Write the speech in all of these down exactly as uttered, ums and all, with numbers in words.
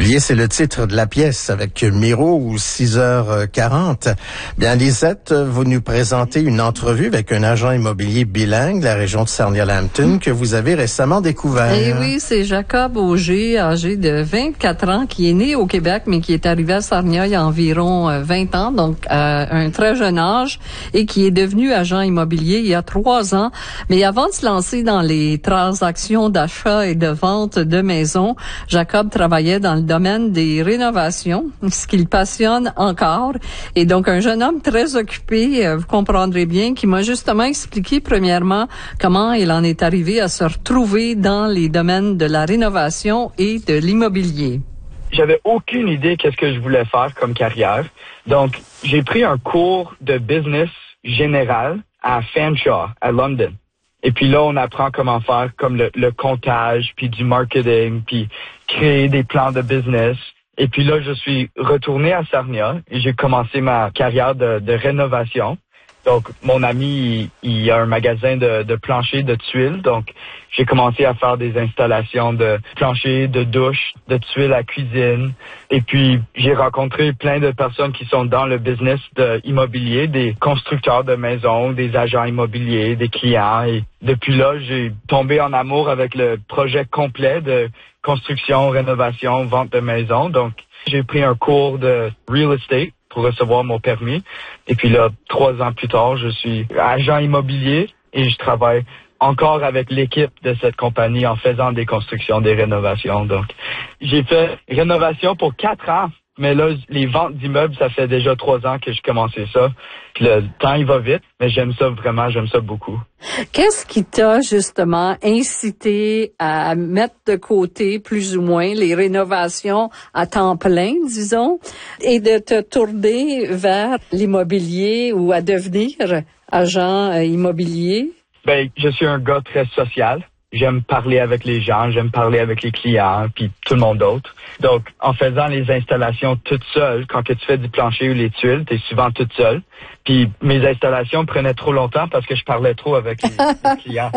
Oubliez, c'est le titre de la pièce avec Miro ou six heures quarante. Bien, Lisette, vous nous présentez une entrevue avec un agent immobilier bilingue de la région de Sarnia-Lambton que vous avez récemment découvert. Eh oui, c'est Jacob Auger, âgé de vingt-quatre ans, qui est né au Québec, mais qui est arrivé à Sarnia il y a environ vingt ans, donc à un très jeune âge, et qui est devenu agent immobilier il y a trois ans. Mais avant de se lancer dans les transactions d'achat et de vente de maisons, Jacob travaillait dans le domaine des rénovations, ce qui le passionne encore. Et donc, un jeune homme très occupé, euh, vous comprendrez bien, qui m'a justement expliqué, premièrement, comment il en est arrivé à se retrouver dans les domaines de la rénovation et de l'immobilier. J'avais aucune idée qu'est-ce que je voulais faire comme carrière. Donc, j'ai pris un cours de business général à Fanshawe, à London. Et puis là, on apprend comment faire comme le, le comptage, puis du marketing, puis créer des plans de business. Et puis là, je suis retourné à Sarnia et j'ai commencé ma carrière de, de rénovation. Donc, mon ami, il, il a un magasin de, de planchers, de tuiles. Donc, j'ai commencé à faire des installations de planchers, de douches, de tuiles à cuisine. Et puis, j'ai rencontré plein de personnes qui sont dans le business de immobilier, des constructeurs de maisons, des agents immobiliers, des clients. Et depuis là, j'ai tombé en amour avec le projet complet de construction, rénovation, vente de maisons. Donc, j'ai pris un cours de real estate pour recevoir mon permis. Et puis là, trois ans plus tard, je suis agent immobilier et je travaille encore avec l'équipe de cette compagnie en faisant des constructions, des rénovations. Donc, j'ai fait rénovation pour quatre ans. Mais là, les ventes d'immeubles, ça fait déjà trois ans que je commençais ça. Puis le temps, il va vite, mais j'aime ça vraiment, j'aime ça beaucoup. Qu'est-ce qui t'a justement incité à mettre de côté plus ou moins les rénovations à temps plein, disons, et de te tourner vers l'immobilier ou à devenir agent immobilier? Ben, je suis un gars très social. J'aime parler avec les gens, j'aime parler avec les clients, puis tout le monde d'autre. Donc, en faisant les installations toute seule, quand que tu fais du plancher ou les tuiles, t'es souvent toute seule. Puis mes installations prenaient trop longtemps parce que je parlais trop avec les, les clients.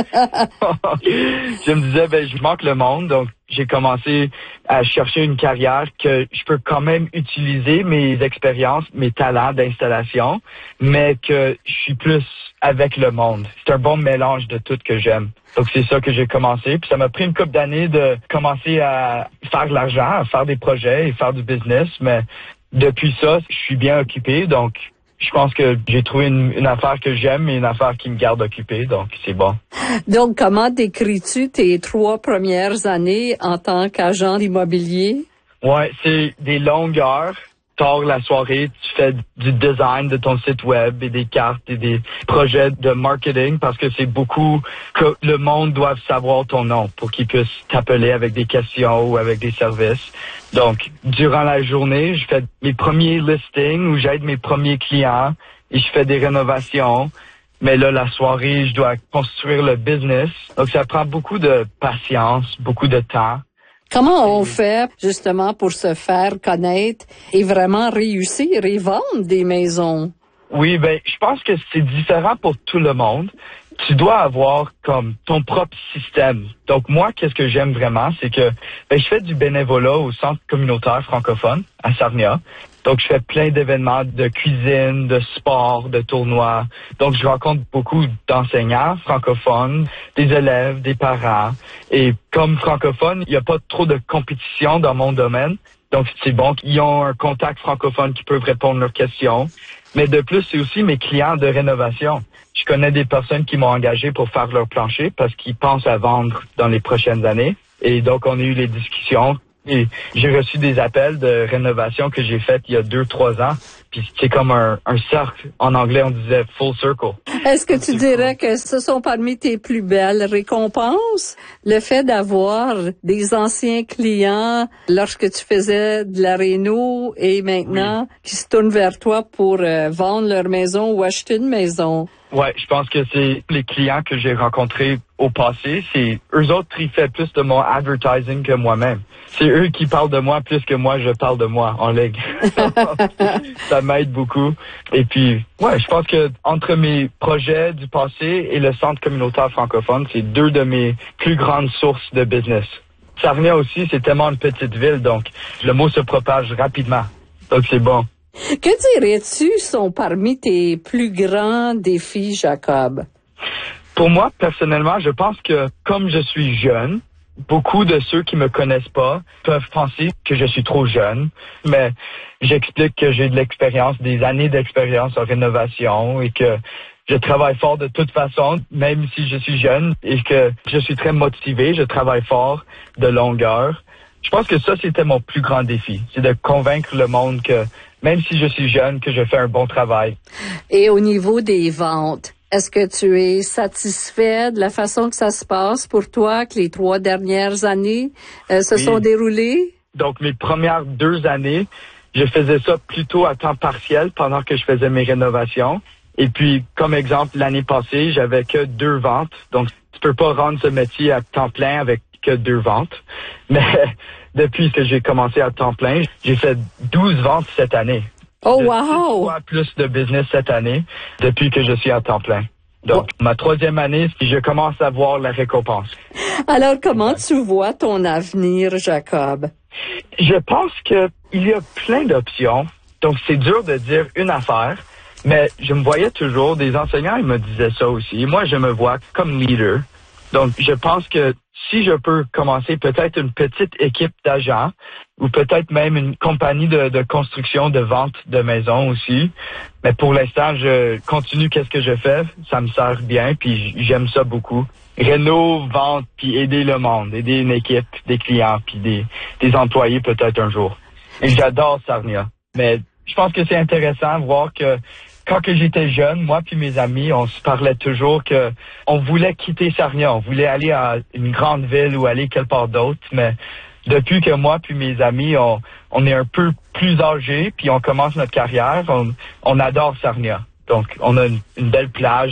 Je me disais, ben, je manque le monde, donc j'ai commencé à chercher une carrière que je peux quand même utiliser mes expériences, mes talents d'installation, mais que je suis plus avec le monde. C'est un bon mélange de tout que j'aime. Donc, c'est ça que j'ai commencé. Puis ça m'a pris une couple d'années de commencer à faire de l'argent, à faire des projets et faire du business. Mais depuis ça, je suis bien occupé. Donc, je pense que j'ai trouvé une, une affaire que j'aime et une affaire qui me garde occupé. Donc, c'est bon. Donc, comment décris-tu tes trois premières années en tant qu'agent immobilier? Ouais, c'est des longues heures. Tard la soirée, tu fais du design de ton site web et des cartes et des projets de marketing parce que c'est beaucoup que le monde doit savoir ton nom pour qu'ils puissent t'appeler avec des questions ou avec des services. Donc, durant la journée, je fais mes premiers listings où j'aide mes premiers clients et je fais des rénovations. Mais là, la soirée, je dois construire le business. Donc, ça prend beaucoup de patience, beaucoup de temps. Comment on fait justement pour se faire connaître et vraiment réussir et vendre des maisons? Oui, ben, je pense que c'est différent pour tout le monde. Tu dois avoir comme ton propre système. Donc moi, qu'est-ce que j'aime vraiment, c'est que ben, je fais du bénévolat au centre communautaire francophone à Sarnia. Donc je fais plein d'événements de cuisine, de sport, de tournois. Donc je rencontre beaucoup d'enseignants francophones, des élèves, des parents. Et comme francophone, il n'y a pas trop de compétition dans mon domaine. Donc c'est bon qu'ils ont un contact francophone qui peut répondre à leurs questions. Mais de plus, c'est aussi mes clients de rénovation. Je connais des personnes qui m'ont engagé pour faire leur plancher parce qu'ils pensent à vendre dans les prochaines années. Et donc, on a eu les discussions. Et j'ai reçu des appels de rénovation que j'ai fait il y a deux, trois ans. Puis c'est comme un, un cercle. En anglais, on disait full circle. Est-ce que tu dirais que ce sont parmi tes plus belles récompenses? Le fait d'avoir des anciens clients lorsque tu faisais de la réno et maintenant oui. qui se tournent vers toi pour euh, vendre leur maison ou acheter une maison? Ouais, je pense que c'est les clients que j'ai rencontrés au passé, c'est eux autres qui font plus de mon advertising que moi-même. C'est eux qui parlent de moi plus que moi je parle de moi en ligne. Ça m'aide beaucoup. Et puis, ouais, je pense que entre mes projets du passé et le centre communautaire francophone, c'est deux de mes plus grandes sources de business. Sarnia aussi, c'est tellement une petite ville, donc le mot se propage rapidement. Donc c'est bon. Que dirais-tu sont parmi tes plus grands défis, Jacob? Pour moi, personnellement, je pense que comme je suis jeune, beaucoup de ceux qui me connaissent pas peuvent penser que je suis trop jeune, mais j'explique que j'ai de l'expérience, des années d'expérience en rénovation et que je travaille fort de toute façon, même si je suis jeune, et que je suis très motivé, je travaille fort de longueur. Je pense que ça, c'était mon plus grand défi, c'est de convaincre le monde que même si je suis jeune, que je fais un bon travail. Et au niveau des ventes, est-ce que tu es satisfait de la façon que ça se passe pour toi, que les trois dernières années euh, se oui. sont déroulées? Donc, mes premières deux années, je faisais ça plutôt à temps partiel pendant que je faisais mes rénovations. Et puis, comme exemple, l'année passée, j'avais que deux ventes. Donc, tu peux pas rendre ce métier à temps plein avec que deux ventes. Mais depuis que j'ai commencé à temps plein, j'ai fait douze ventes cette année. Oh, de wow! six fois plus de business cette année depuis que je suis à temps plein. Donc, oh. ma troisième année, je commence à voir la récompense. Alors, comment tu vois ton avenir, Jacob? Je pense que il y a plein d'options. Donc, c'est dur de dire une affaire, mais je me voyais toujours, des enseignants, ils me disaient ça aussi. Moi, je me vois comme leader. Donc, je pense que si je peux commencer peut-être une petite équipe d'agents ou peut-être même une compagnie de, de construction, de vente de maisons aussi. Mais pour l'instant, je continue qu'est-ce que je fais. Ça me sert bien, puis j'aime ça beaucoup. Réno, vente, puis aider le monde, aider une équipe, des clients, puis des, des employés peut-être un jour. Et j'adore Sarnia. Mais je pense que c'est intéressant de voir que quand que j'étais jeune, moi puis mes amis, on se parlait toujours que on voulait quitter Sarnia, on voulait aller à une grande ville ou aller quelque part d'autre, mais depuis que moi puis mes amis, on, on est un peu plus âgés puis on commence notre carrière, on, on adore Sarnia. Donc, on a une, une belle plage,